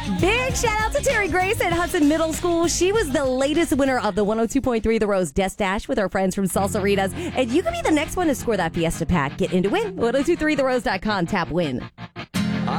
Big shout out to Terry Grace at Hudson Middle School. She was the latest winner of the 102.3 The Rose Death Dash with our friends from Salsaritas. And you can be the next one to score that Fiesta pack. Get into win. 1023therose.com. Tap win.